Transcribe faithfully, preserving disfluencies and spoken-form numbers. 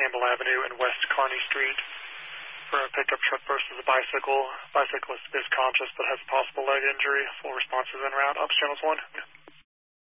Campbell Avenue and West Kearney Street for a pickup truck versus a bicycle. Bicyclist is conscious but has a possible leg injury. Full response is en route. Ops Channels one.